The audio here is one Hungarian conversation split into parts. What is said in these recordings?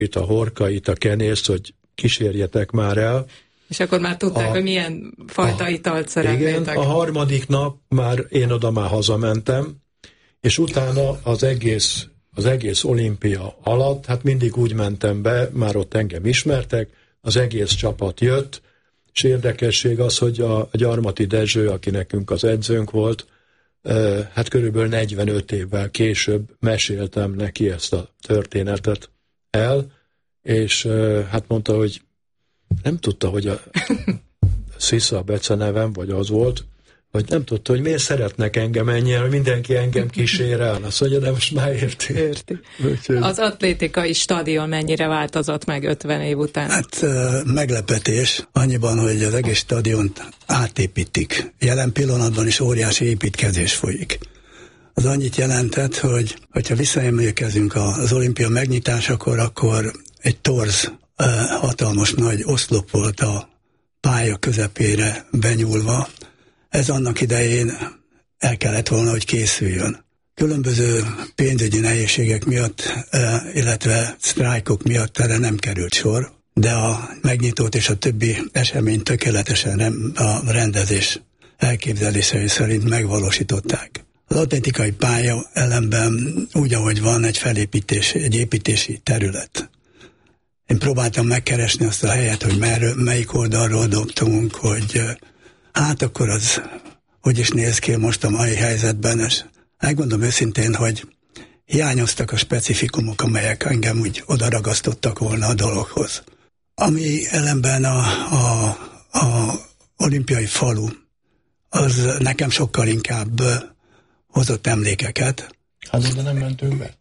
itt a horkait, a kenészt, hogy kísérjetek már el. És akkor már tudták, hogy milyen fajta italt szeretnétek. Igen, a harmadik nap én oda már hazamentem, és utána az egész olimpia alatt, hát mindig úgy mentem be, már ott engem ismertek, az egész csapat jött, és érdekesség az, hogy a Gyarmati Dezső, aki nekünk az edzőnk volt, hát körülbelül 45 évvel később meséltem neki ezt a történetet el, és hát mondta, hogy nem tudta, hogy a Szisza becenevem, vagy az volt, hogy nem tudta, hogy miért szeretnek engem ennyire, hogy mindenki engem kísér el. Azt mondja, de most már érti. Az atlétikai stadion mennyire változott meg 50 év után? Hát meglepetés annyiban, hogy az egész stadiont átépítik. Jelen pillanatban is óriási építkezés folyik. Az annyit jelentett, hogy ha visszaemlékezünk az olimpia megnyitásakor, akkor egy torz, hatalmas nagy oszlop volt a pálya közepére benyúlva. Ez annak idején el kellett volna, hogy készüljön. Különböző pénzügyi nehézségek miatt, illetve sztrájkok miatt erre nem került sor, de a megnyitót és a többi eseményt tökéletesen a rendezés elképzelései szerint megvalósították. Az atlétikai pálya ellenben úgy, ahogy van, egy építési terület. Én próbáltam megkeresni azt a helyet, hogy melyik oldalról dobtunk, hogy hát akkor az hogy is néz ki most a mai helyzetben, és megmondom őszintén, hogy hiányoztak a specifikumok, amelyek engem úgy odaragasztottak volna a dologhoz. Ami ellenben a olimpiai falu, az nekem sokkal inkább hozott emlékeket. Hát de nem mentünk be.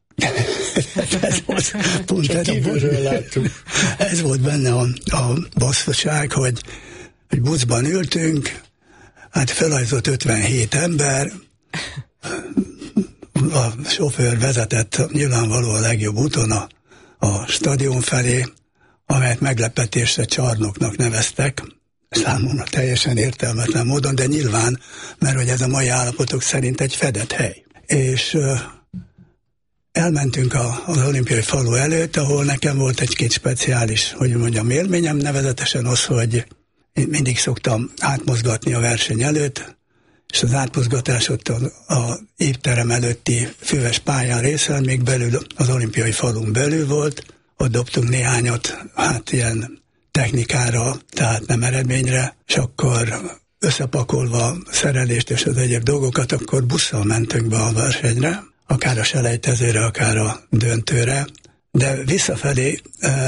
Ez volt benne a basszaság, hogy buszban ültünk, hát felajzott 57 ember, a sofőr vezetett nyilvánvalóan a legjobb úton a stadion felé, amelyet meglepetésre csarnoknak neveztek, számomra teljesen értelmetlen módon, de nyilván, mert hogy ez a mai állapotok szerint egy fedett hely. És elmentünk az olimpiai falu előtt, ahol nekem volt egy-két speciális, hogy mondjam, élményem, nevezetesen az, hogy én mindig szoktam átmozgatni a verseny előtt, és az átmozgatás ott a étterem előtti füves pályán részen, még belül, az olimpiai falun belül volt, ott dobtunk néhányat, hát ilyen technikára, tehát nem eredményre, és akkor összepakolva szerelést és az egyéb dolgokat, akkor busszal mentünk be a versenyre, akár a selejtezőre, akár a döntőre, de visszafelé,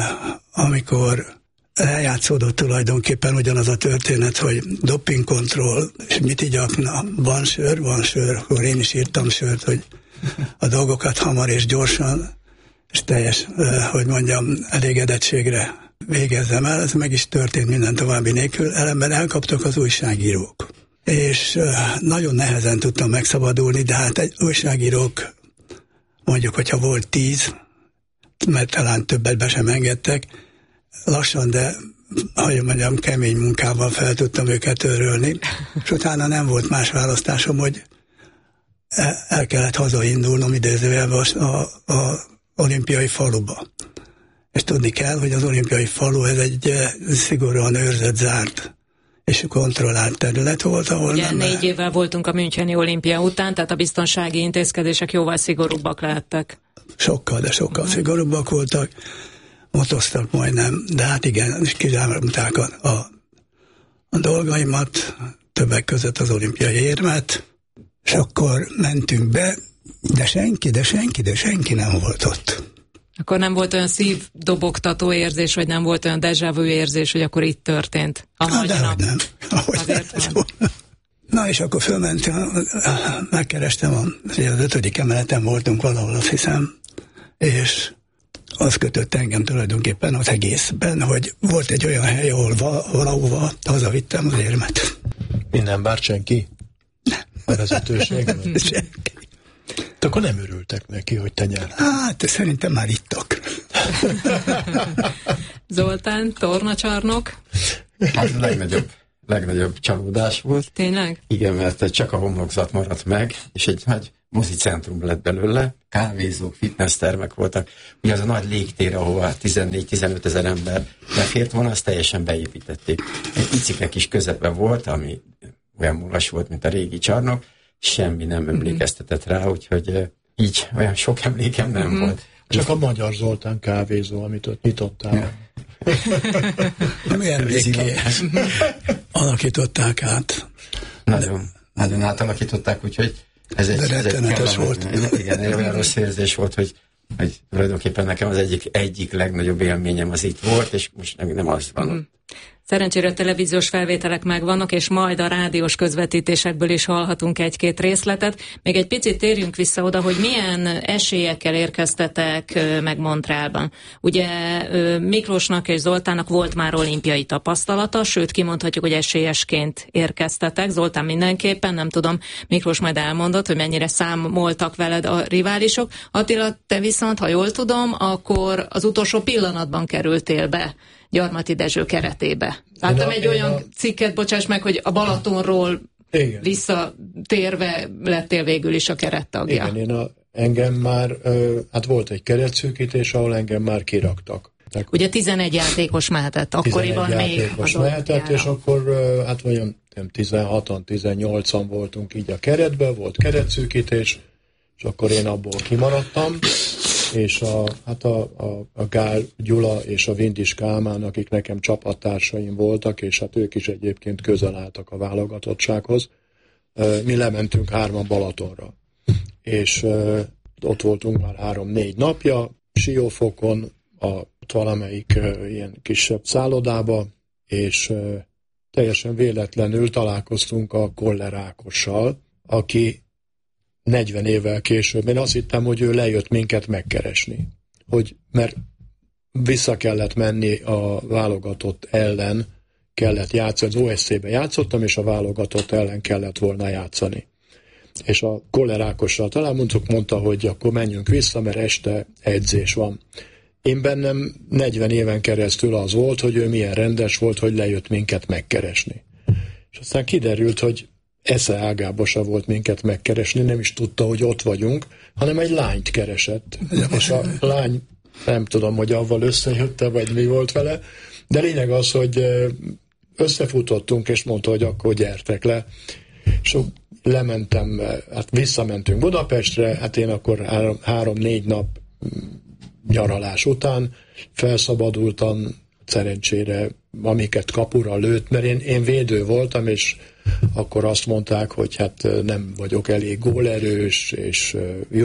amikor eljátszódott tulajdonképpen ugyanaz a történet, hogy dopingkontroll, és mit igyak, na, van sör, akkor én is írtam sört, hogy a dolgokat hamar és gyorsan, és teljes, hogy mondjam, elégedettségre végezzem el, ez meg is történt minden további nélkül, ellenben elkaptak az újságírók. És nagyon nehezen tudtam megszabadulni, de hát egy újságírók, mondjuk, hogyha volt 10, mert talán többet be sem engedtek, lassan, de hogy mondjam, kemény munkával fel tudtam őket örülni, és utána nem volt más választásom, hogy el kellett hazaindulnom idézőjelben a olimpiai faluba. És tudni kell, hogy az olimpiai falu ez egy szigorúan őrzött, zárt és kontrollált terület volt, ahol ugye 4 évvel voltunk a Müncheni olimpia után, tehát a biztonsági intézkedések jóval szigorúbbak lehettek. Sokkal szigorúbbak voltak, motoztak majdnem, de hát igen, és kizárulták a dolgaimat, többek között az olimpiai érmet, és akkor mentünk be, de senki nem volt ott. Akkor nem volt olyan szívdobogtató érzés, vagy nem volt olyan déjà vu érzés, hogy akkor itt történt a nagy nap? Nem. Na és akkor fölmentem, megkerestem, az 5. emeleten voltunk valahol, azt hiszem, és az kötött engem tulajdonképpen az egészben, hogy volt egy olyan hely, ahol valahova hazavittem az érmet. Minden bár senki? A vezetőség? Senki. De akkor nem örültek neki, hogy te nyertél. Hát, szerintem már ittak. Zoltán, tornacsarnok? Az legnagyobb csalódás volt. Tényleg? Igen, mert csak a homlokzat maradt meg, és egy mozicentrum lett belőle, kávézók, fitnesstermek voltak. Ugye az a nagy légtér, ahova 14-15 ezer ember befért volna, azt teljesen beépítették. Egy picike kis közepe volt, ami olyan mulas volt, mint a régi csarnok, semmi nem emlékeztetett rá, úgyhogy így olyan sok emlékem nem volt. Csak a Magyar Zoltán kávézó, amit ott nyitottál. Milyen végké alakították át. Nagyon átalakították, úgyhogy ez rettenetes volt. Igen, olyan rossz érzés volt, hogy tulajdonképpen nekem az egyik legnagyobb élményem az itt volt, és most nem az van. Szerencsére a televíziós felvételek megvannak, és majd a rádiós közvetítésekből is hallhatunk egy-két részletet. Még egy picit térjünk vissza oda, hogy milyen esélyekkel érkeztetek meg Montrealban. Ugye Miklósnak és Zoltánnak volt már olimpiai tapasztalata, sőt kimondhatjuk, hogy esélyesként érkeztetek. Zoltán mindenképpen, nem tudom, Miklós majd elmondott, hogy mennyire számoltak veled a riválisok. Attila, te viszont, ha jól tudom, akkor az utolsó pillanatban kerültél be Gyarmati Dezső keretébe. Láttam egy olyan cikket, bocsáss meg, hogy a Balatonról visszatérve lettél végül is a kerettagja. Igen, engem már, hát volt egy keretszűkítés, ahol engem már kiraktak. Ugye 11 játékos mehetett, akkoriban még az mehetett, és akkor hát mondjam, 16-an, 18-an voltunk így a keretben, volt keretszűkítés, és akkor én abból kimaradtam, és a Gál Gyula és a Vindis Kálmán, akik nekem csapattársaim voltak, és hát ők is egyébként közel álltak a válogatottsághoz. Mi lementünk 3-an Balatonra, és ott voltunk már 3-4 napja, Siófokon, valamelyik ilyen kisebb szállodába, és teljesen véletlenül találkoztunk a Koller Ákossal, aki 40 évvel később, én azt hittem, hogy ő lejött minket megkeresni. Mert vissza kellett menni a válogatott ellen, kellett játszani, az OSC-ben játszottam, és a válogatott ellen kellett volna játszani. És a Koller Ákossal talán mondta, hogy akkor menjünk vissza, mert este edzés van. Én bennem 40 éven keresztül az volt, hogy ő milyen rendes volt, hogy lejött minket megkeresni. És aztán kiderült, hogy esze ágába se volt minket megkeresni, nem is tudta, hogy ott vagyunk, hanem egy lányt keresett. És a lány, nem tudom, hogy avval összejötte, vagy mi volt vele, de lényeg az, hogy összefutottunk, és mondta, hogy akkor gyertek le. És lementem, hát visszamentünk Budapestre, hát én akkor 3-4 nap nyaralás után felszabadultam, szerencsére, amiket kapura lőtt, mert én védő voltam, és akkor azt mondták, hogy hát nem vagyok elég gólerős, és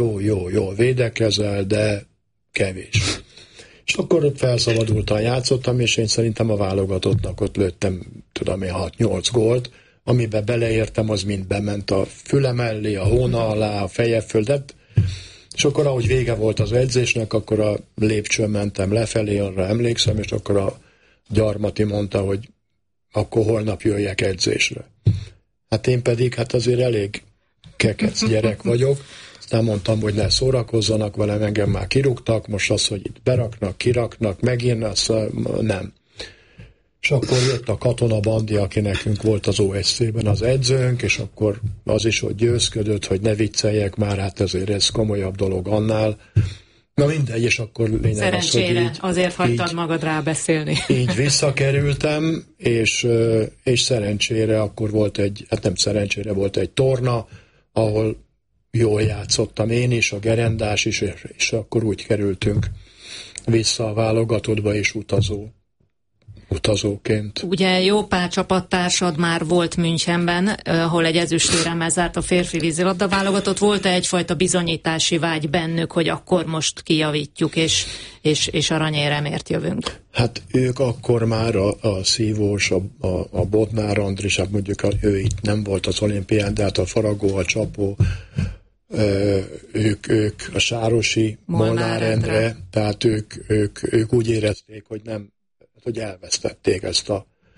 jó védekezel, de kevés. És akkor felszabadultan játszottam, és én szerintem a válogatottnak ott lőttem, tudom én, 6-8 gólt, amiben beleértem, az mind bement a füle mellé, a hóna alá, a feje földet, és akkor ahogy vége volt az edzésnek, akkor a lépcsőn mentem lefelé, arra emlékszem, és akkor a Gyarmati mondta, hogy akkor holnap jöjjek edzésre. Hát én pedig azért elég kekec gyerek vagyok, aztán mondtam, hogy ne szórakozzanak velem, engem már kirúgtak, most az, hogy itt beraknak, kiraknak, megint, azt nem. És akkor jött a Katona Bandi, aki nekünk volt az OSC-ben az edzőnk, és akkor az is, hogy győzködött, hogy ne vicceljek már, hát ezért ez komolyabb dolog annál. Na mindegy, és akkor lényeg szerencsére, az, hogy így, azért hagytad magad rábeszélni. Így visszakerültem, és szerencsére akkor volt hát nem szerencsére, volt egy torna, ahol jól játszottam én is, a Gerendás is, és akkor úgy kerültünk vissza a válogatottba, és utazóként. Ugye jó pár csapattársad már volt Münchenben, ahol egy ezüstéremmel zárt a férfi vízilabda válogatott. Volt-e egyfajta bizonyítási vágy bennük, hogy akkor most kijavítjuk, és aranyéremért jövünk? Hát ők akkor már a Szívós, a Bodnár Andris, hát mondjuk ő itt nem volt az olimpián, de hát a Faragó, a Csapó, ők a Sárosi, Molnár Endre, tehát ők úgy érezték, hogy nem, hogy elvesztették ezt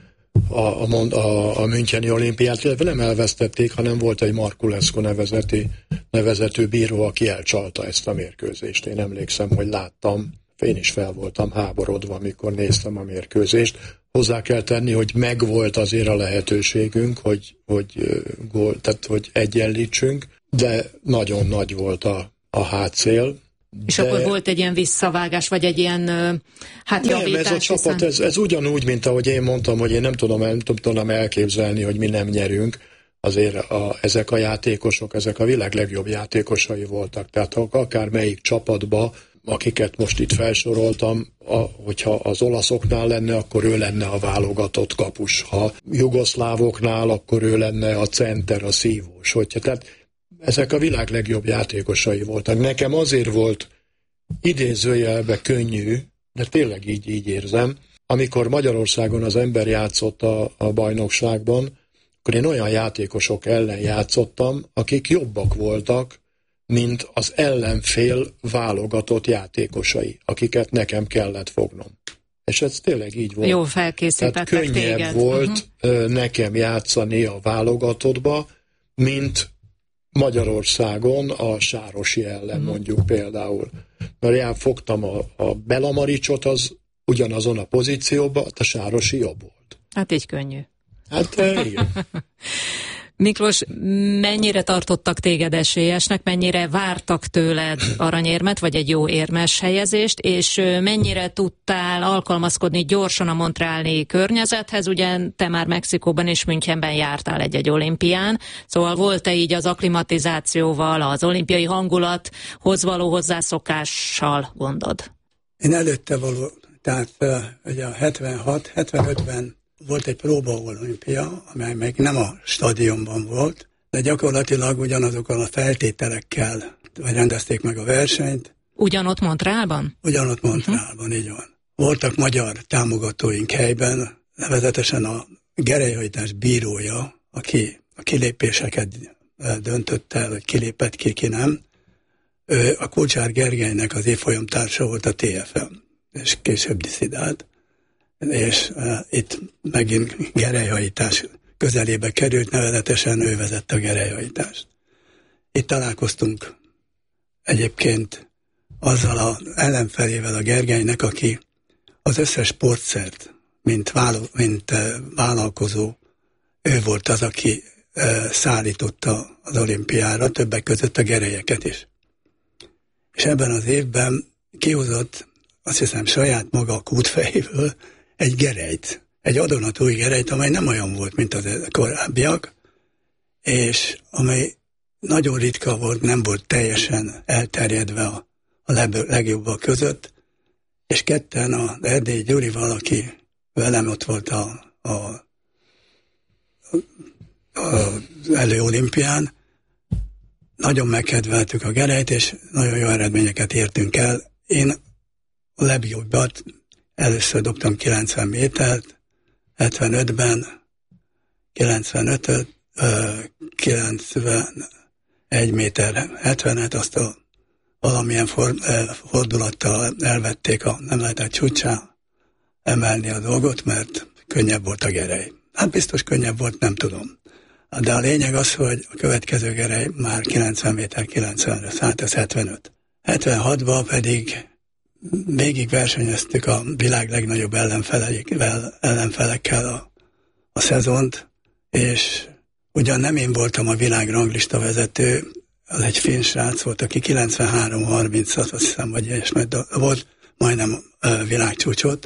a müncheni olimpiát, illetve nem elvesztették, hanem volt egy Marculescu nevezetű bíró, aki elcsalta ezt a mérkőzést. Én emlékszem, hogy láttam, én is fel voltam háborodva, amikor néztem a mérkőzést. Hozzá kell tenni, hogy megvolt azért a lehetőségünk, hogy egyenlítsünk, de nagyon nagy volt a hátszél. És akkor volt egy ilyen visszavágás, vagy egy ilyen javítás? Nem, ez a csapat, ez ugyanúgy, mint ahogy én mondtam, hogy én nem tudom elképzelni, hogy mi nem nyerünk. Azért ezek a játékosok, ezek a világ legjobb játékosai voltak. Tehát akár melyik csapatba, akiket most itt felsoroltam, hogyha az olaszoknál lenne, akkor ő lenne a válogatott kapus. Ha jugoszlávoknál, akkor ő lenne a center, a szívós. Tehát ezek a világ legjobb játékosai voltak. Nekem azért volt idézőjelbe könnyű, de tényleg így érzem, amikor Magyarországon az ember játszott a bajnokságban, akkor én olyan játékosok ellen játszottam, akik jobbak voltak, mint az ellenfél válogatott játékosai, akiket nekem kellett fognom. És ez tényleg így volt. Jó, felkészítettek téged. Tehát könnyebb volt nekem játszani a válogatottba, mint Magyarországon a Sárosi ellen mondjuk például. Mert fogtam a Belamaricsot, az ugyanazon a pozícióban, a Sárosi jobb volt. Hát így könnyű. Hát igen. Miklós, mennyire tartottak téged esélyesnek, mennyire vártak tőled aranyérmet, vagy egy jó érmes helyezést, és mennyire tudtál alkalmazkodni gyorsan a montreali környezethez, ugye te már Mexikóban és Münchenben jártál egy olimpián, szóval volt-e így az akklimatizációval, az olimpiai hangulathoz való hozzászokással gondod? Én előtte tehát ugye a 76-75-ben volt egy próbaolimpia, amely még nem a stadionban volt, de gyakorlatilag ugyanazokkal a feltételekkel rendezték meg a versenyt. Ugyanott Montrealban? Ugyanott Montrealban, így van. Voltak magyar támogatóink helyben, nevezetesen a gerelyhajtás bírója, aki a kilépéseket döntött el, hogy kilépett ki nem. Ő a Kulcsár Gergelynek az évfolyamtársa volt a TFM, és később disszidált. És itt megint gerelyhajtás közelébe került, nevezetesen ő vezette a gerelyhajtást. Itt találkoztunk egyébként azzal az ellenfelével a Gergelynek, aki az összes sportszert, mint vállalkozó, ő volt az, aki szállította az olimpiára, többek között a gerelyeket is. És ebben az évben kihozott, azt hiszem saját maga a kútfejéből, egy gerelyt, egy adónatói gerelyt, amely nem olyan volt, mint az korábbiak, és amely nagyon ritka volt, nem volt teljesen elterjedve a legjobbak között, és ketten az Erdélyi Gyurival, aki velem ott volt az előolimpián, nagyon megkedveltük a gerelyt, és nagyon jó eredményeket értünk el. Én a legjobbat először dobtam 90 métert, 75-ben, 95-öt, 91 méter 70-et, azt valamilyen fordulattal elvették, nem lehetett csúccsá emelni a dolgot, mert könnyebb volt a gerej. Hát biztos könnyebb volt, nem tudom. De a lényeg az, hogy a következő gerej már 90 méter 90-re szállt, ez 75. 76-ban pedig végig versenyeztük a világ legnagyobb ellenfelekkel a szezont, és ugyan nem én voltam a világ ranglista vezető, az egy finn srác volt, aki 93-36, azt hiszem, vagy ilyesmi, volt majdnem világcsúcsot,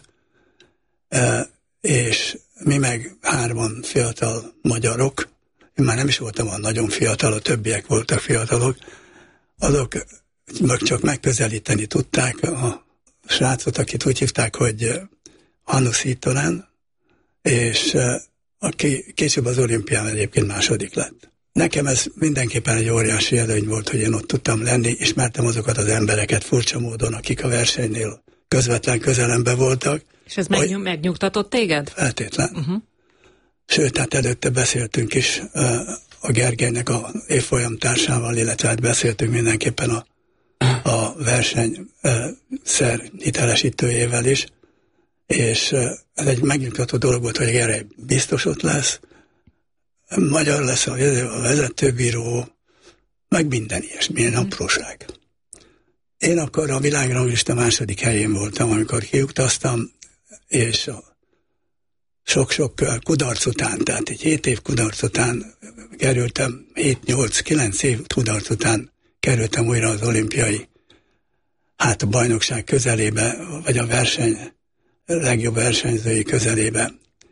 és mi meg 3 fiatal magyarok, én már nem is voltam olyan nagyon fiatal, a többiek voltak fiatalok, azok csak megközelíteni tudták a srácot, akit úgy hívták, hogy Hannu Sitonen, és aki később az olimpián egyébként második lett. Nekem ez mindenképpen egy óriási előny volt, hogy én ott tudtam lenni, ismertem azokat az embereket furcsa módon, akik a versenynél közvetlen közelemben voltak. És ez megnyugtatott téged? Feltétlen. Sőt, hát előtte beszéltünk is a Gergelynek a évfolyamtársával, illetve hát beszéltünk mindenképpen a versenyszer hitelesítőjével is, és ez egy megnyugtató dolog volt, hogy Gerely biztos ott lesz, magyar lesz a vezetőbíró, meg minden ilyesmilyen apróság. Én akkor a világranglista második helyén voltam, amikor kiutaztam, és sok-sok kudarc után, tehát egy 7 év kudarc után kerültem, 7-8-9 év kudarc után kerültem újra az olimpiai, a bajnokság közelébe, vagy a legjobb versenyzői közelébe.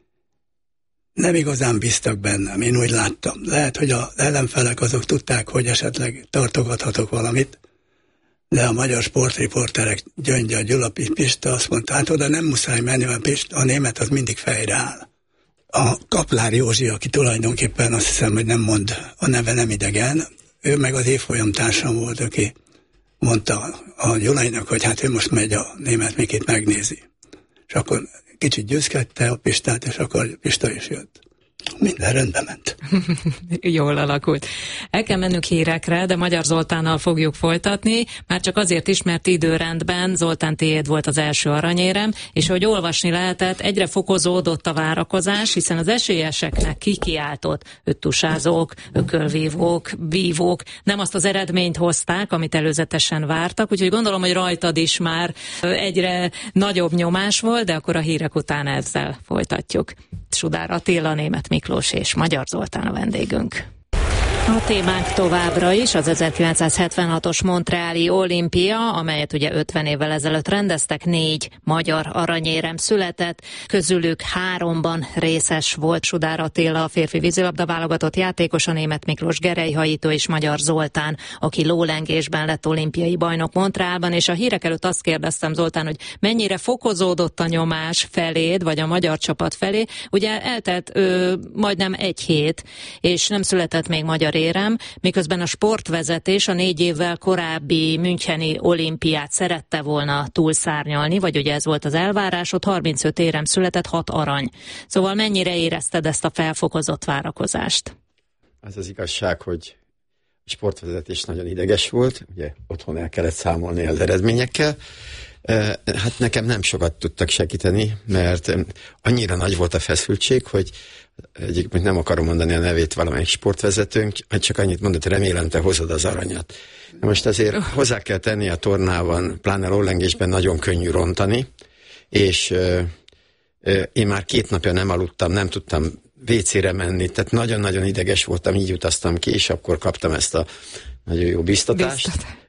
Nem igazán bíztak bennem, én úgy láttam. Lehet, hogy az ellenfelek azok tudták, hogy esetleg tartogathatok valamit, de a magyar sportriporterek, Gyöngyi, Gyula, Pista azt mondta, hát oda nem muszáj menni, mert a német az mindig fejre áll. A Kaplár Józsi, aki tulajdonképpen azt hiszem, hogy nem mond, a neve nem idegen, ő meg az évfolyam társam volt, aki mondta a Gyulainak, hogy hát ő most megy a német Mikit megnézi. És akkor kicsit győzkedte a Pistát, és akkor Pista is jött. Minden rendben ment. Jól alakult. El kell mennünk hírekre, de Magyar Zoltánnal fogjuk folytatni, már csak azért is, mert időrendben Zoltán, tiéd volt az első aranyérem, és hogy olvasni lehetett, egyre fokozódott a várakozás, hiszen az esélyeseknek kikiáltott öttusázók, ökölvívók, vívók nem azt az eredményt hozták, amit előzetesen vártak, úgyhogy gondolom, hogy rajtad is már egyre nagyobb nyomás volt, de akkor a hírek után ezzel folytatjuk. Sudár Attila, Németh Miklós és Magyar Zoltán a vendégünk. A témánk továbbra is az 1976-os Montreali olimpia, amelyet ugye 50 évvel ezelőtt rendeztek, 4 magyar aranyérem született, közülük 3-ban részes volt Sudár Attila, a férfi vízilabda válogatott játékos, a Németh Miklós gerelyhajító és Magyar Zoltán, aki lólengésben lett olimpiai bajnok Montrealban, és a hírek előtt azt kérdeztem, Zoltán, hogy mennyire fokozódott a nyomás feléd, vagy a magyar csapat felé. Ugye eltelt majdnem 1 hét, és nem született még magyar érem, miközben a sportvezetés a 4 évvel korábbi müncheni olimpiát szerette volna túlszárnyalni, vagy ugye ez volt az elvárás, ott 35 érem született, 6 arany. Szóval mennyire érezted ezt a felfokozott várakozást? Az az igazság, hogy a sportvezetés nagyon ideges volt, ugye otthon el kellett számolni az eredményekkel. Hát nekem nem sokat tudtak segíteni, mert annyira nagy volt a feszültség, hogy egyébként nem akarom mondani a nevét valamelyik sportvezetőnk, csak annyit mondott, hogy remélem, te hozod az aranyat. Na most azért hozzá kell tenni, a tornában, pláne lólengésben nagyon könnyű rontani, és én már 2 napja nem aludtam, nem tudtam WC-re menni, tehát nagyon-nagyon ideges voltam, így utaztam ki, és akkor kaptam ezt a nagyon jó biztatást.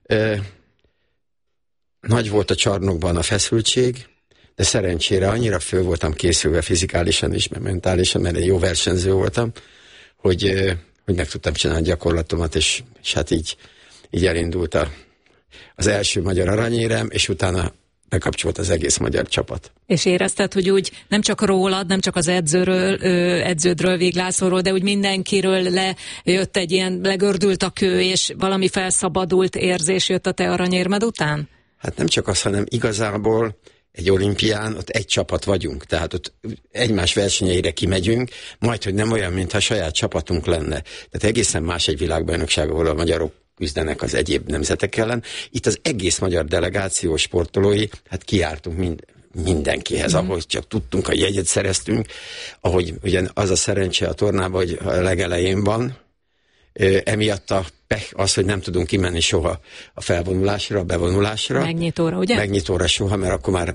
Nagy volt a csarnokban a feszültség, de szerencsére annyira föl voltam készülve fizikálisan is, meg mentálisan, mert egy jó versenyző voltam, hogy meg tudtam csinálni a gyakorlatomat, és hát így elindult az első magyar aranyérem, és utána bekapcsolt az egész magyar csapat. És érezted, hogy úgy nem csak rólad, nem csak az edződről, Véglászlóról, de úgy mindenkiről lejött egy ilyen, legördült a kő, és valami felszabadult érzés jött a te aranyérmed után? Hát nem csak az, hanem igazából egy olimpián ott egy csapat vagyunk, tehát ott egymás versenyeire kimegyünk, majd, hogy nem olyan, mintha saját csapatunk lenne. Tehát egészen más egy világbajnokság, ahol a magyarok küzdenek az egyéb nemzetek ellen. Itt az egész magyar delegáció sportolói, hát kiártunk mindenkihez, ahogy csak tudtunk, a jegyet szereztünk, ahogy ugye az a szerencse a tornában, hogy a legelején van, emiatt a pech az, hogy nem tudunk kimenni soha a felvonulásra, a bevonulásra. Megnyitóra, ugye? Megnyitóra soha, mert akkor már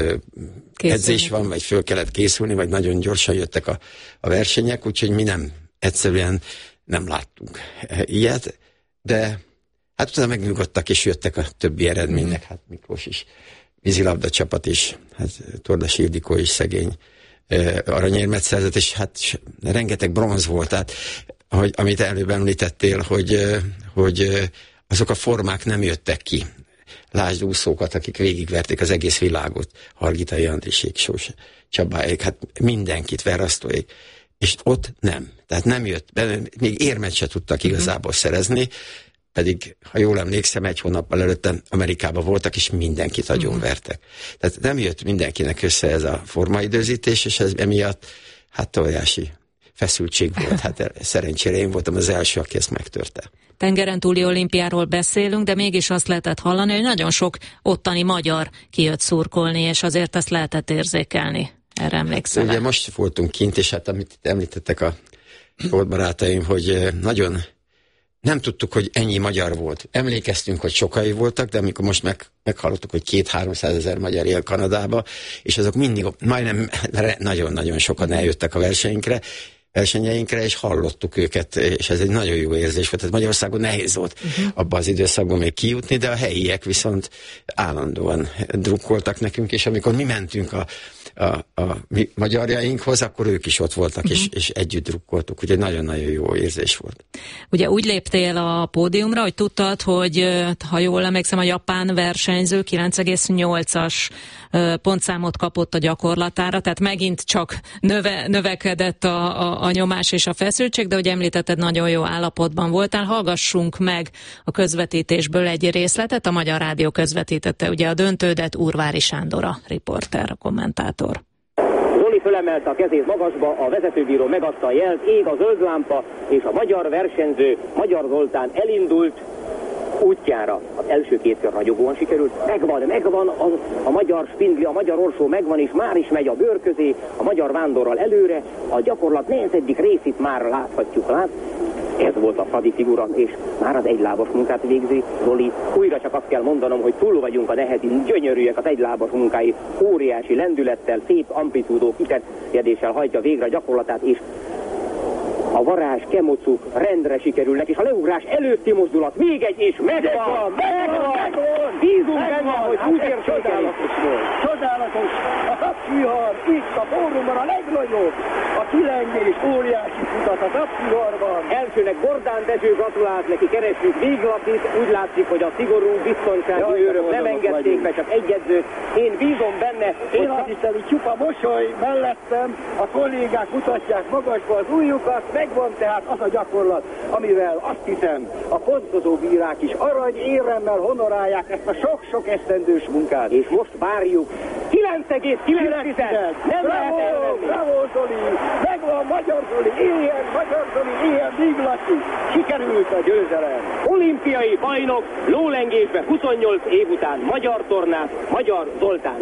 edzés van, vagy föl kellett készülni, vagy nagyon gyorsan jöttek a versenyek, úgyhogy mi egyszerűen nem láttunk ilyet, de hát utána megnyugodtak, és jöttek a többi eredmények, hát Miklós is, vízilabda csapat is, hát Tordas Ildikó is szegény aranyérmet szerzett, és hát rengeteg bronz volt, tehát amit előbb említettél, hogy azok a formák nem jöttek ki. Lásd úszókat, akik végigverték az egész világot, Hargitai Andrisék, Sós Csabáék, hát mindenkit, Verasztóék, és ott nem. Tehát nem jött, még érmet se tudtak igazából szerezni, pedig, ha jól emlékszem, 1 hónappal előtte Amerikában voltak, és mindenkit agyonvertek. Tehát nem jött mindenkinek össze ez a formaidőzítés, és ez emiatt hát óriási feszültség volt. Hát szerencsére én voltam az első, aki ezt megtörte. Tengeren túli olimpiáról beszélünk, de mégis azt lehetett hallani, hogy nagyon sok ottani magyar kijött szurkolni, és azért ezt lehetett érzékelni. Erre emlékszel? Ugye most voltunk kint, és hát amit említettek a sportbarátaim, hogy nagyon nem tudtuk, hogy ennyi magyar volt. Emlékeztünk, hogy sokai voltak, de amikor most meghallottuk, hogy 200-300 ezer magyar él Kanadába, és azok mindig, majdnem nagyon-nagyon sokan eljöttek a versenyünkre, versenyeinkre, és hallottuk őket, és ez egy nagyon jó érzés volt. Tehát Magyarországon nehéz volt abban az időszakban még kijutni, de a helyiek viszont állandóan drukkoltak nekünk, és amikor mi mentünk a mi magyarjainkhoz, akkor ők is ott voltak, és együtt drukkoltuk. Ugye nagyon-nagyon jó érzés volt. Ugye úgy léptél a pódiumra, hogy tudtad, hogy ha jól emlékszem, a japán versenyző 9,8-as pontszámot kapott a gyakorlatára, tehát megint csak növekedett a nyomás és a feszültség, de hogy említetted, nagyon jó állapotban voltál. Hallgassunk meg a közvetítésből egy részletet, a Magyar Rádió közvetítette ugye a döntődet, Úrvári Sándor a riporter, a kommentátor. Zoli fölemelte a kezét magasba, a vezetőbíró megadta a jelt, ég a zöld lámpa, és a magyar versenyző, Magyar Zoltán elindult útjára. Az első kétkör ragyogóan sikerült. Megvan a magyar spindli, a magyar orsó megvan, és már is megy a bőr közé, a magyar vándorral előre. A gyakorlat nehezedik részét már láthatjuk. Ez volt a Fradi figura, és már az egylábas munkát végzi Zoli. Újra csak azt kell mondanom, hogy túl vagyunk a nehezin, gyönyörűek az egylábas munkái, óriási lendülettel, szép amplitúdó kiterjedéssel hajtja végre a gyakorlatát, és a varázs, kemocuk rendre sikerülnek, és a leugrás előtti mozdulat még egy, és megvan! Bízunk benne, hogy úgy értékelik. Csodálatos! A napvihar itt a fórumban a legnagyobb! A kilengés óriási futat a napviharban! Elsőnek Bordán Dezső gratulált neki, keresjük Véglapit, úgy látszik, hogy a szigorú biztonsági őrök nem engedték be, csak egy edzőt. Én bízom benne, én azt hiszem, hogy csupa mosoly mellettem, a kollégák mutatják magasba az ujjukat, megvan tehát az a gyakorlat, amivel azt hiszem, a pontozó bírák is aranyéremmel honorálják ezt a sok-sok esztendős munkát. És most várjuk 9,9. Bravo, Zoli! Megvan Magyar Zoli, éljen Viglaci! Sikerült a győzelem! Olimpiai bajnok lólengésbe 28 év után, magyar tornás, Magyar Zoltán.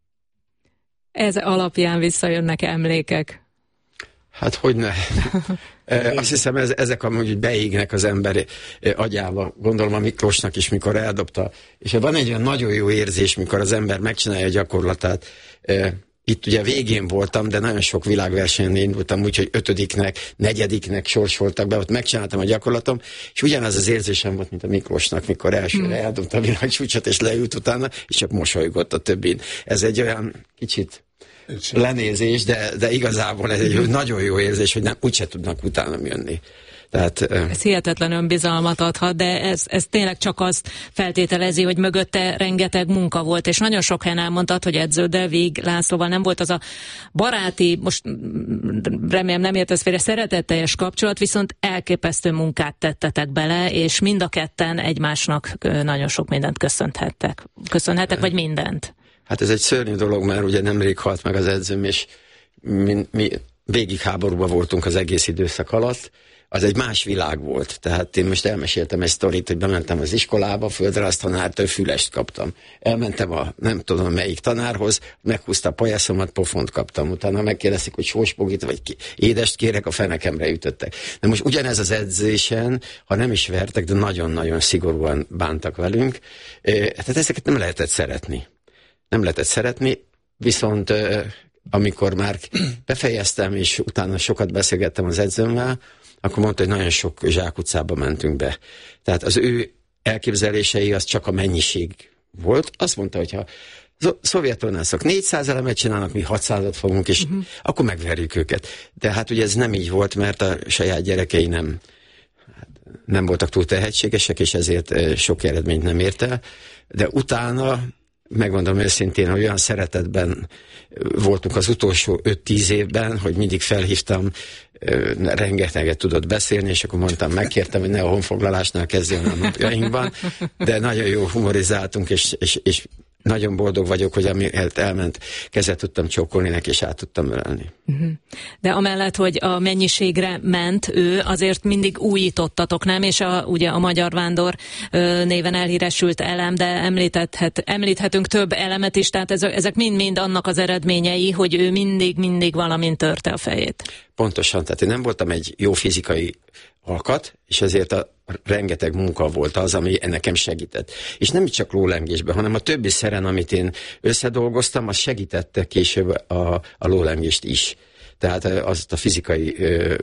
Ez alapján visszajönnek emlékek. Hát hogyne. Azt hiszem, ezek amúgy beégnek az ember agyába. Gondolom a Miklósnak is, mikor eldobta. És van egy olyan nagyon jó érzés, mikor az ember megcsinálja a gyakorlatát. Itt ugye végén voltam, de nagyon sok világversenyen indultam, úgyhogy 5-nek, 4-nek sorsoltak be, ott megcsináltam a gyakorlatom, és ugyanaz az érzésem volt, mint a Miklósnak, mikor elsőre eldobta a világcsúcsot, és leült utána, és csak mosolygott a többin. Ez egy olyan kicsit lenézés, de igazából ez egy nagyon jó érzés, hogy úgyse tudnak utána jönni. Tehát, ez hihetetlen önbizalmat adhat, de ez tényleg csak azt feltételezi, hogy mögötte rengeteg munka volt, és nagyon sok helyen elmondtad, hogy edződdel, Vég Lászlóval nem volt az a baráti, most remélem nem értesz félre, szeretetteljes kapcsolat, viszont elképesztő munkát tettetek bele, és mind a ketten egymásnak nagyon sok mindent köszönhettek, vagy mindent. Hát ez egy szörnyű dolog, mert ugye nemrég halt meg az edzőm, és mi végig háborúban voltunk az egész időszak alatt. Az egy más világ volt. Tehát én most elmeséltem egy sztorit, hogy bementem az iskolába, földrajz tanártól fülest kaptam. Elmentem a nem tudom melyik tanárhoz, meghúzta a pajászomat, pofont kaptam. Utána megkérdezték, hogy sóspogit vagy édest kérek, a fenekemre ütöttek. De most ugyanez az edzésen, ha nem is vertek, de nagyon-nagyon szigorúan bántak velünk. Tehát ezeket nem lehetett szeretni. Viszont amikor már befejeztem, és utána sokat beszélgettem az edzőmmel, akkor mondta, hogy nagyon sok zsákutcába mentünk be. Tehát az ő elképzelései az csak a mennyiség volt. Azt mondta, hogy ha szovjetornászok 400 elemet csinálnak, mi 600-at fogunk, és akkor megverjük őket. De hát ugye ez nem így volt, mert a saját gyerekei nem voltak túl tehetségesek, és ezért sok eredményt nem ért el. De utána, megmondom őszintén, hogy olyan szeretetben voltunk az utolsó 5-10 évben, hogy mindig felhívtam, rengeteget tudott beszélni, és akkor mondtam, megkértem, hogy ne a honfoglalásnál kezdjen a napjainkban, de nagyon jó humorizáltunk, és nagyon boldog vagyok, hogy amiért elment, kezet tudtam csókolni neki, és át tudtam ölelni. De amellett, hogy a mennyiségre ment ő, azért mindig újítottatok, nem? És ugye a Magyar Vándor néven elhíresült elem, de említhetünk több elemet is, tehát ezek mind-mind annak az eredményei, hogy ő mindig valamint törte a fejét. Pontosan, tehát én nem voltam egy jó fizikai alkat, és ezért rengeteg munka volt az, ami nekem segített. És nem csak lólengésben, hanem a többi szeren, amit én összedolgoztam, az segítette később a lólengést is. Tehát az a fizikai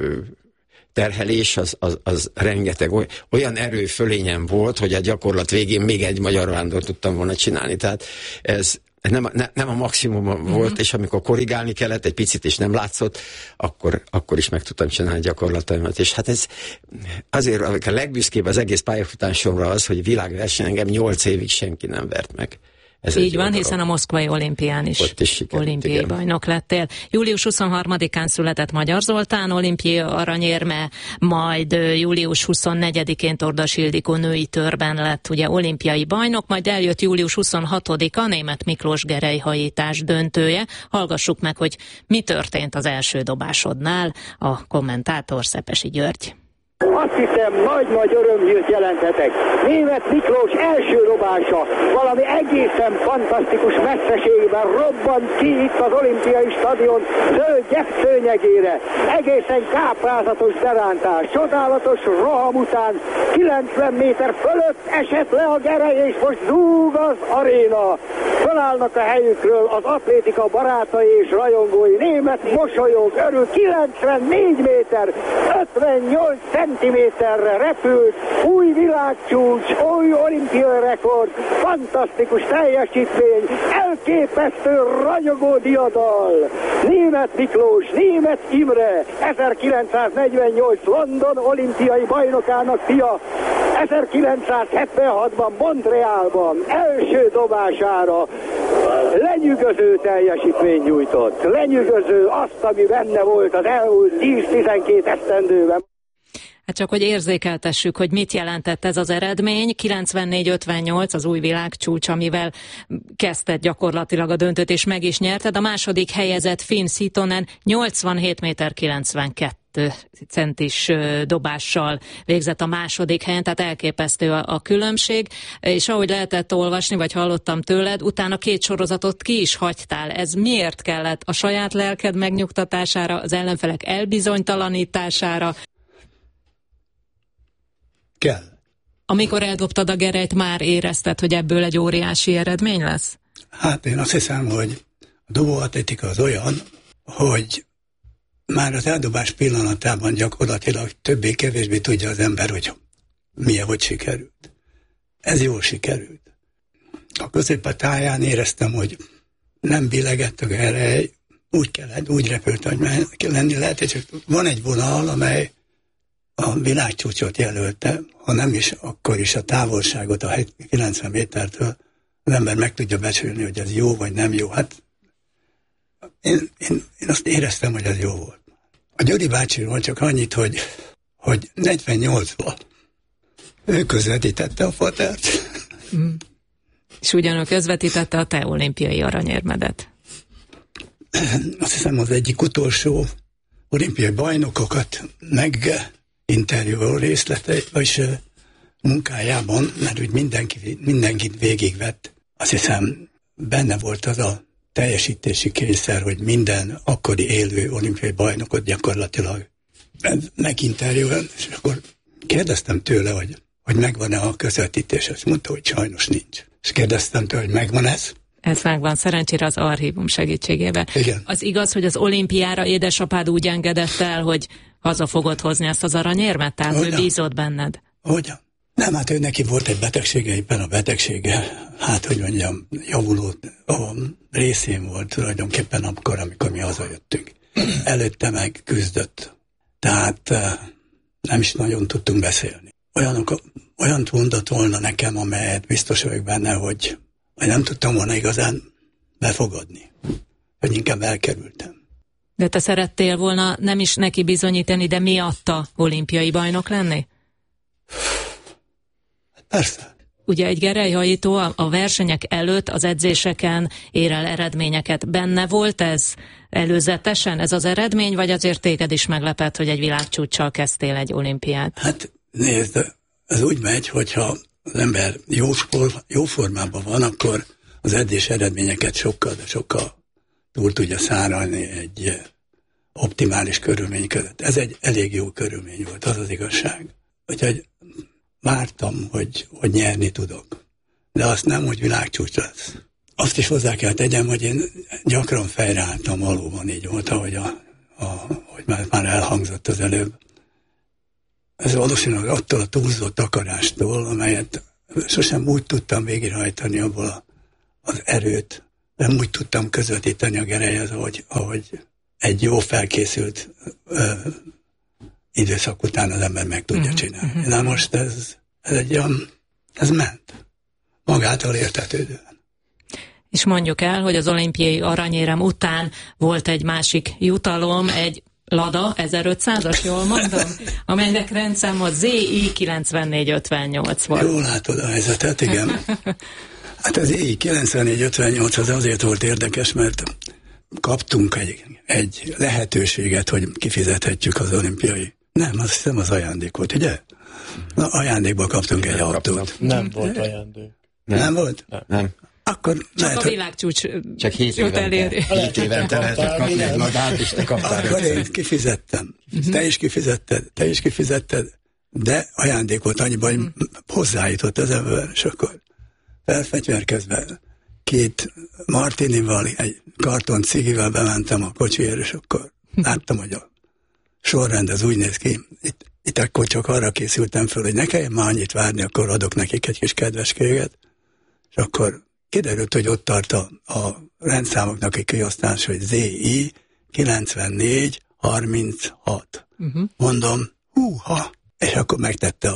terhelés az rengeteg olyan erő fölényem volt, hogy a gyakorlat végén még egy magyar vándor tudtam volna csinálni. Tehát ez nem a maximum volt, és amikor korrigálni kellett egy picit, és nem látszott, akkor is meg tudtam csinálni gyakorlataimat. És hát ez azért a legbüszkébb az egész pályafutásomra az, hogy világverseny engem 8 évig senki nem vert meg. Ez így van, hiszen a moszkvai olimpián is olimpiai bajnok lettél. Július 23-án született Magyar Zoltán, olimpiai aranyérme, majd július 24-én Tordas Ildikó női törben lett ugye olimpiai bajnok, majd eljött július 26-a Németh Miklós gerelyhajítás döntője. Hallgassuk meg, hogy mi történt az első dobásodnál, a kommentátor Szepesi György. Azt hiszem, nagy-nagy örömhírt jelenthetek. Németh Miklós első dobása valami egészen fantasztikus messzeségben robbant ki itt az olimpiai stadion zöld szőnyegére. Egészen káprázatos berántás, csodálatos roham után 90 méter fölött esett le a gerej, és most zúg az aréna. Fölállnak a helyükről az atlétika barátai és rajongói. Németh mosolyog, örül, 94 méter, 58 centiméterre repült, új világcsúcs, új olimpiai rekord, fantasztikus teljesítmény, elképesztő ragyogó diadal. Németh Miklós, Németh Imre, 1948 London olimpiai bajnokának fia, 1976-ban Montrealban első dobására lenyűgöző teljesítmény nyújtott. Lenyűgöző azt, ami benne volt az elmúlt 10-12 esztendőben. Hát csak hogy érzékeltessük, hogy mit jelentett ez az eredmény. 94-58 az új világcsúcs, amivel kezdted gyakorlatilag a döntőt, és meg is nyerted. A második helyezett Finn Sitonen 87 méter 92 centis dobással végzett a második helyen, tehát elképesztő a különbség, és ahogy lehetett olvasni, vagy hallottam tőled, utána 2 sorozatot ki is hagytál. Ez miért kellett? A saját lelked megnyugtatására, az ellenfelek elbizonytalanítására? Kell. Amikor eldobtad a gerelyt, már érezted, hogy ebből egy óriási eredmény lesz? Hát én azt hiszem, hogy a dobóatlétika az olyan, hogy már az eldobás pillanatában gyakorlatilag többé-kevésbé tudja az ember, hogy hogy sikerült. Ez jól sikerült. A középpatáján éreztem, hogy nem billegett a gerej, úgy repült, hogy lenni lehet, és van egy vonal, amely a világcsúcsot jelölte, ha nem is, akkor is a távolságot a 90 métertől az ember meg tudja becsülni, hogy ez jó vagy nem jó. Hát én azt éreztem, hogy ez jó volt. A Gyuri bácsiról csak annyit, hogy 48-ban ő közvetítette a fatert. És ugyanúgy közvetítette a te olimpiai aranyérmedet. Azt hiszem, az egyik utolsó olimpiai bajnokokat interjú részletei, és munkájában, mert úgy mindenkit végigvett. Azt hiszem, benne volt az a teljesítési kényszer, hogy minden akkori élő olimpiai bajnokot gyakorlatilag meginterjúval, és akkor kérdeztem tőle, hogy megvan-e a közvetítés. Azt mondta, hogy sajnos nincs. És kérdeztem tőle, hogy megvan ez? Ez megvan, szerencsére az archívum segítségével. Igen. Az igaz, hogy az olimpiára édesapád úgy engedett el, hogy haza fogod hozni ezt az aranyérmet? Tehát ő bízott benned? Hogyan? Nem, hát ő neki volt egy betegsége, éppen a betegsége, hát hogy mondjam, javuló részén volt tulajdonképpen akkor, amikor mi hazajöttünk. Előtte meg küzdött. Tehát nem is nagyon tudtunk beszélni. Olyan mondott volna nekem, amelyet biztos vagyok benne, hogy nem tudtam volna igazán befogadni. Hogy inkább elkerültem. De te szerettél volna nem is neki bizonyítani, de miatta olimpiai bajnok lenni? Persze. Ugye egy gerelyhajító a versenyek előtt, az edzéseken ér el eredményeket. Benne volt ez előzetesen, ez az eredmény, vagy azért téged is meglepett, hogy egy világcsúccsal kezdtél egy olimpiát? Hát nézd, ez úgy megy, hogyha az ember jó formában van, akkor az edzés eredményeket sokkal túl tudja száralni egy optimális körülmény között. Ez egy elég jó körülmény volt, az az igazság. Úgyhogy vártam, hogy nyerni tudok. De azt nem, hogy világcsúcs lesz. Azt is hozzá kell tegyem, hogy én gyakran fejreálltam valóban, így volt, ahogy hogy már elhangzott az előbb. Ez valószínűleg attól a túlzott akarástól, amelyet sosem úgy tudtam végrehajtani abból az erőt, nem úgy tudtam közvetíteni a Gerelyhez, ahogy egy jó felkészült időszak után az ember meg tudja csinálni. Na most ez ment. Magától értetődően. És mondjuk el, hogy az olimpiai aranyérem után volt egy másik jutalom, egy Lada 1500-as, jól mondom, amelynek rendszáma ZI 9458 volt. Jól látod a helyzetet, igen. Hát az ZI 9458 az azért volt érdekes, mert kaptunk egy lehetőséget, hogy kifizethetjük az olimpiai. Nem, azt hiszem az ajándékot, ugye? Na, ajándékba kaptunk egy autót. Nem volt ajándék. Nem volt? Nem. Akkor csak lehet, a világcsúcs csak 7 évente lehetett kapni egy Ladát, és te kaptál. Akkor én kifizettem. Te is kifizetted, de ajándékot annyiban, hogy hozzájutott az ember, és akkor felfegyverkezve 2 martinival, egy karton cigivel bementem a kocsiért, és akkor láttam, hogy a sorrend az úgy néz ki. Itt akkor csak arra készültem föl, hogy ne kelljen már annyit várni, akkor adok nekik egy kis kedveskéget, és akkor kiderült, hogy ott tart a rendszámoknak egy kiosztás, hogy ZI 9436. Mondom, húha! És akkor megtette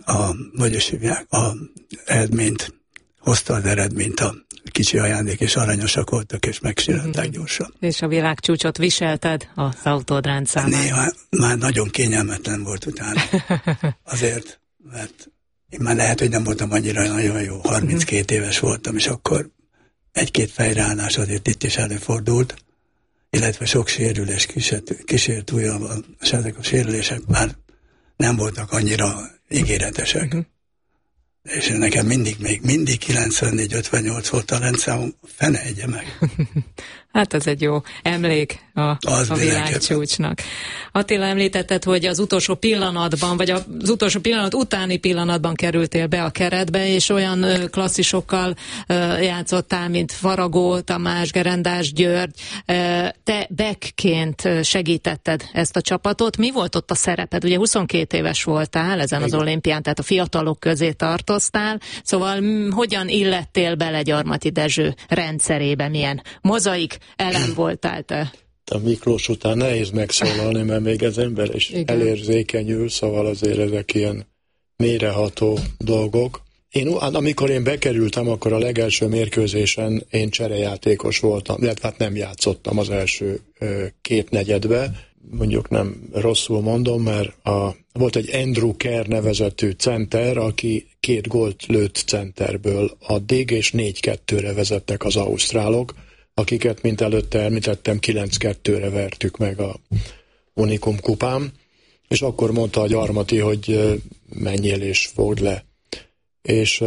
a eredményt, hozta az eredményt, a kicsi ajándék, és aranyosak voltak, és megcsinálták gyorsan. És a világcsúcsot viselted az autód rendszámát? Néha már nagyon kényelmetlen volt utána. Azért, mert én már lehet, hogy nem voltam annyira nagyon jó, 32 éves voltam, és akkor 1-2 fejreállás azért itt is előfordult, illetve sok sérülés kísért újjal, és ezek a sérülések már nem voltak annyira ígéretesek. És nekem mindig 94-58 volt a rendszámom, fene egye meg. Hát ez egy jó emlék a világcsúcsnak. Attila, említetted, hogy az utolsó pillanatban, vagy az utolsó pillanat utáni pillanatban kerültél be a keretbe, és olyan klasszisokkal játszottál, mint Faragó, Tamás, Gerendás, György. Te backként segítetted ezt a csapatot. Mi volt ott a szereped? Ugye 22 éves voltál ezen az olimpián, tehát a fiatalok közé tartoztál. Szóval hogyan illettél bele Gyarmati Dezső rendszerébe? Milyen mozaik elem voltál te? A Miklós után nehéz megszólalni, mert még az ember is elérzékenyül, szóval azért ezek ilyen mélyreható dolgok. Amikor én bekerültem, akkor a legelső mérkőzésen én cserejátékos voltam, illetve hát nem játszottam az első 2 negyedbe, mondjuk nem rosszul mondom, mert volt egy Andrew Kerr nevezetű center, aki 2 gólt lőtt centerből addig, és 4-2-re vezettek az ausztrálok, akiket, mint előtte említettem, 9-2-re vertük meg a Unicum kupán, és akkor mondta a Gyarmati, hogy menjél és fogd le. És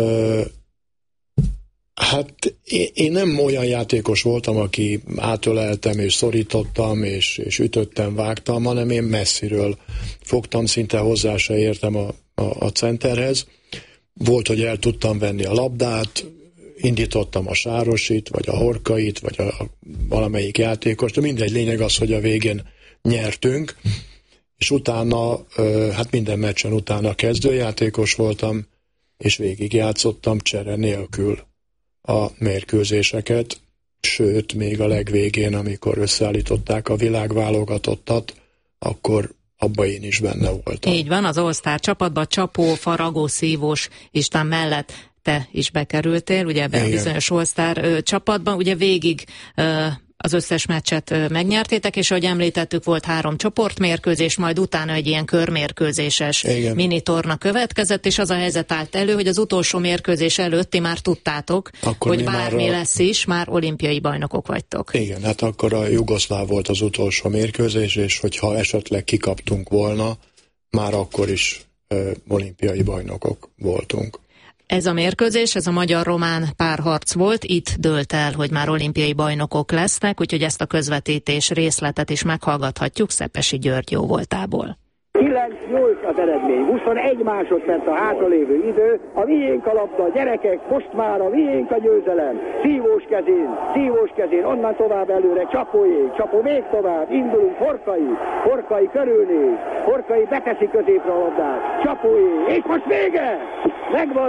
hát én nem olyan játékos voltam, aki átöleltem és szorítottam, és ütöttem, vágtam, hanem én messziről fogtam, szinte hozzá se értem a centerhez. Volt, hogy el tudtam venni a labdát, indítottam a Sárosit, vagy a Horkait, vagy valamelyik játékost, de mindegy, lényeg az, hogy a végén nyertünk, és utána, hát minden meccsen utána kezdőjátékos voltam, és végig játszottam csere nélkül a mérkőzéseket, sőt, még a legvégén, amikor összeállították a világválogatottat, akkor abban én is benne voltam. Így van, az All-Star csapatban Csapó, Faragó, Szívós István mellett te is bekerültél, ugye ebben a bizonyos All-Star csapatban, ugye végig az összes meccset megnyertétek, és ahogy említettük, volt 3 csoportmérkőzés, majd utána egy ilyen körmérkőzéses minitorna következett, és az a helyzet állt elő, hogy az utolsó mérkőzés előtt ti már tudtátok, akkor hogy bármi lesz is, már olimpiai bajnokok vagytok. Igen, hát akkor a jugoszláv volt az utolsó mérkőzés, és hogyha esetleg kikaptunk volna, már akkor is olimpiai bajnokok voltunk. Ez a mérkőzés, ez a magyar-román párharc volt, itt dőlt el, hogy már olimpiai bajnokok lesznek, úgyhogy ezt a közvetítés részletet is meghallgathatjuk Szepesi György jóvoltából. 9-8 21-8 az eredmény, 21 másodperc a hátralévő idő, a miénk a labda, gyerekek, most már a miénk a győzelem, szívós kezén, onnan tovább előre, Csapó még tovább, indulunk, Horkai körülnéz, Horkai beteszi középre a labdát, Csapóé, és most vége! Megvan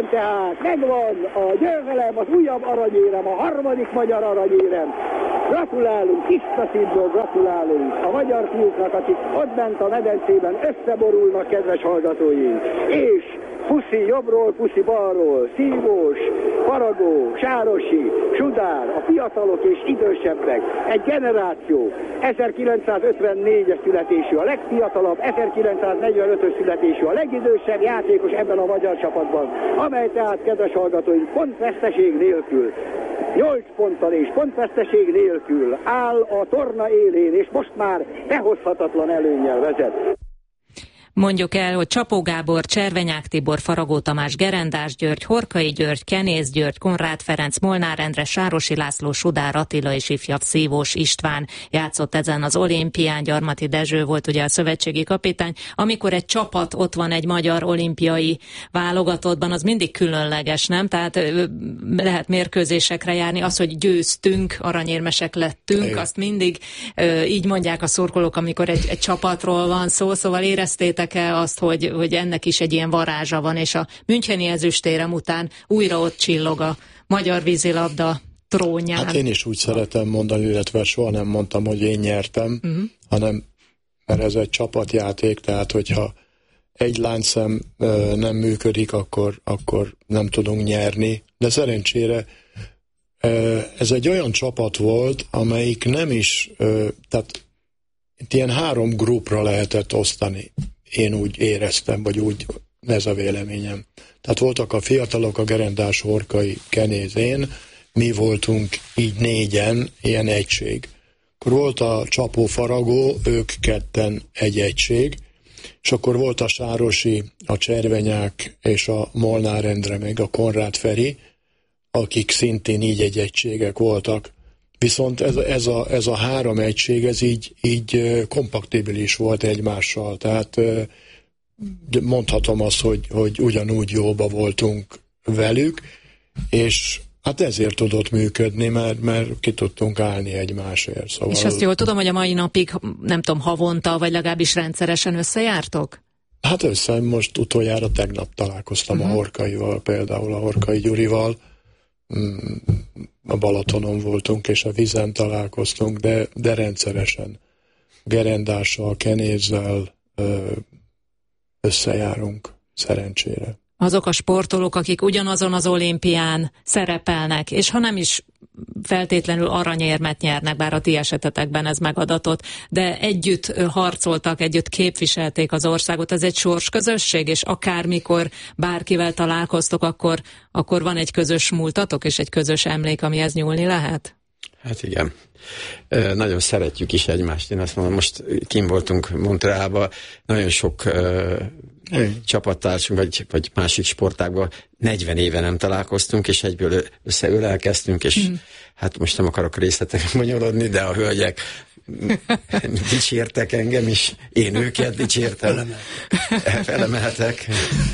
a győzelem, az újabb aranyérem, a harmadik magyar aranyérem. Gratulálunk, tiszta szívből gratulálunk a magyar fiúknak, akik ott bent a medencében összeborulnak, kedves hallgatóink. És puszi jobbról, puszi balról, Szívós, Faragó, Sárosi, Sudár, a fiatalok és idősebbek, egy generáció, 1954-es születésű, a legfiatalabb, 1945-ös születésű, a legidősebb játékos ebben a magyar csapatban, amely tehát, kedves hallgatóink, pontveszteség nélkül, 8 ponttal és pontveszteség nélkül áll a torna élén, és most már behozhatatlan előnnyel vezet. Mondjuk el, hogy Csapó Gábor, Cservenyák Tibor, Faragó Tamás, Gerendás György, Horkai György, Kenész György, Konrád Ferenc, Molnár Endre, Sárosi László, Sudár Attila és ifjabb Szívós István játszott ezen az olimpián. Gyarmati Dezső volt ugye a szövetségi kapitány. Amikor egy csapat ott van egy magyar olimpiai válogatottban, az mindig különleges, nem? Tehát lehet mérkőzésekre járni. Az, hogy győztünk, aranyérmesek lettünk, azt mindig így mondják a szurkolók, amikor egy csapatról van szó. Szóval éreztétek azt, hogy ennek is egy ilyen varázsa van, és a müncheni ezüstérem után újra ott csillog a magyar vízilabda trónján. Hát én is úgy szeretem mondani, illetve soha nem mondtam, hogy én nyertem, hanem mert ez egy csapatjáték, tehát hogyha egy láncszem nem működik, akkor nem tudunk nyerni. De szerencsére ez egy olyan csapat volt, amelyik nem is, tehát ilyen 3 grupra lehetett osztani. Én úgy éreztem, vagy úgy, ez a véleményem. Tehát voltak a fiatalok, a Gerendás, Horkai, Kenéz, én, mi voltunk így 4-en, ilyen egység. Akkor volt a Csapó Faragó, ők 2-en egy egység, és akkor volt a Sárosi, a Cservenyák és a Molnár Endre, meg a Konrád akik szintén így egy egységek voltak. Viszont ez a 3 egység, ez így kompatibilis volt egymással, tehát mondhatom azt, hogy ugyanúgy jóba voltunk velük, és hát ezért tudott működni, mert ki tudtunk állni egymásért. Szóval... És azt jól tudom, hogy a mai napig, nem tudom, havonta, vagy legalábbis rendszeresen összejártok? Hát most utoljára tegnap találkoztam a Horkaival, például a Horkai Gyurival, a Balatonon voltunk, és a vízen találkoztunk, de rendszeresen Gerendással, Kenézzel összejárunk, szerencsére. Azok a sportolók, akik ugyanazon az olimpián szerepelnek, és ha nem is feltétlenül aranyérmet nyernek, bár a ti esetetekben ez megadatott, de együtt harcoltak, együtt képviselték az országot, ez egy sorsközösség, és akármikor bárkivel találkoztok, akkor van egy közös múltatok, és egy közös emlék, amihez nyúlni lehet? Hát igen. Nagyon szeretjük is egymást. Én azt mondom, most kint voltunk Montrealban, nagyon sok csapattársunk, vagy másik sportágban 40 éve nem találkoztunk, és egyből összeölelkeztünk, és hát most nem akarok részletekbe bonyolodni, de a hölgyek dicsértek engem is, én őket dicsértem. Felemeltek.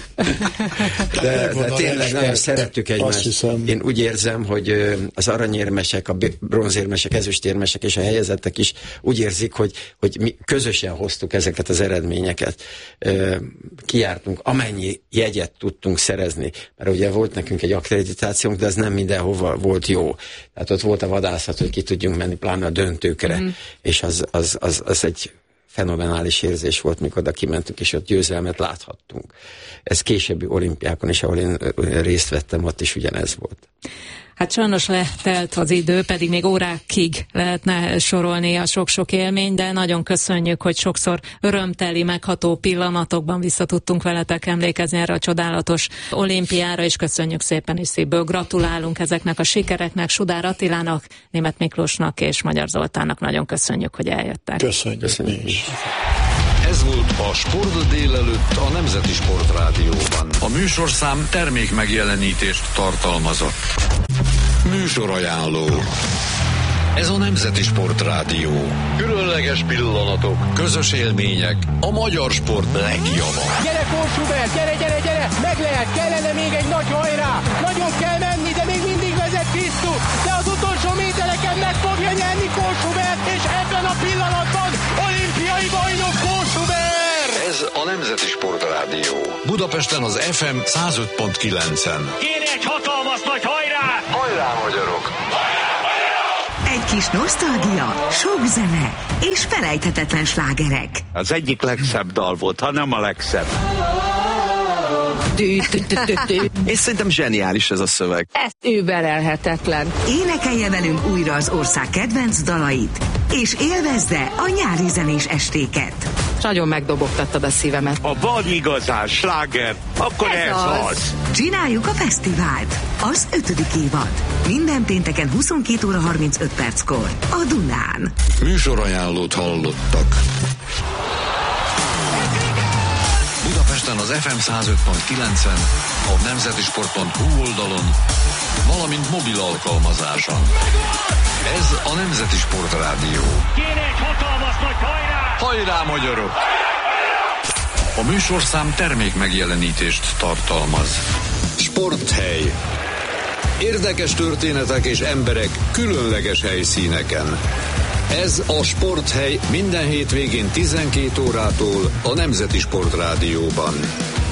De tényleg nagyon szerettük egymást. Én úgy érzem, hogy az aranyérmesek, a bronzérmesek, ezüstérmesek és a helyezettek is úgy érzik, hogy mi közösen hoztuk ezeket az eredményeket. Kijártunk, amennyi jegyet tudtunk szerezni. Mert ugye volt nekünk egy akkreditációnk, de ez nem mindenhova volt jó. Tehát ott volt a vadászat, hogy ki tudjunk menni, pláne a döntőkre. És az egy fenomenális érzés volt, mikor oda kimentünk, és ott győzelmet láthattunk. Ez későbbi olimpiákon is, ahol én részt vettem, ott is ugyanez volt. Hát sajnos letelt az idő, pedig még órákig lehetne sorolni a sok-sok élmény, de nagyon köszönjük, hogy sokszor örömteli, megható pillanatokban vissza tudtunk veletek emlékezni erre a csodálatos olimpiára, és köszönjük szépen, és szívből gratulálunk ezeknek a sikereknek, Sudár Attilának, Németh Miklósnak és Magyar Zoltánnak. Nagyon köszönjük, hogy eljöttek. Köszönjük is. Ez volt a Sport délelőtt a Nemzeti Sportrádióban. A műsorszám termék megjelenítést tartalmazott. Műsorajánló. Ez a Nemzeti Sportrádió. Különleges pillanatok, közös élmények, a magyar sport legjava. Gyere, Kósubert, gyere! Meg lehet, kellene még egy nagy hajrá! Nagyon kell menni, de még mindig vezet Krisztus! De az utolsó métereken meg fogja nyerni Kósubert, és ebben a pillanatban olimpiai bajnok Kósubert! Ez a Nemzeti Sportrádió. Budapesten az FM 105.9-en. Kéne egy hatalmas nagy hajrá! Hajrá, magyarok! Egy kis nosztalgia, sok zene és felejthetetlen slágerek. Az egyik legszebb dal volt, ha nem a legszebb. És szerintem zseniális ez a szöveg. Ez überelhetetlen. Énekelje velünk újra az ország kedvenc dalait, és élvezze a nyári zenés estéket. Nagyon megdobogtattad a szívemet. Ha van igazán sláger, akkor ez az. Csináljuk a fesztivált. Az 5. évad. Minden pénteken 22 óra 35 perckor. A Dunán. Műsorajánlót hallottak. Budapesten az FM 105.9-en, a nemzetisport.hu oldalon, valamint mobil alkalmazáson. Ez a Nemzeti Sportrádió. Kéne egy hatalmas nagy hajrá! Hajrá, magyarok! A műsorszám termékmegjelenítést tartalmaz. Sporthely. Érdekes történetek és emberek különleges helyszíneken. Ez a Sporthely minden hétvégén 12 órától a Nemzeti Sportrádióban.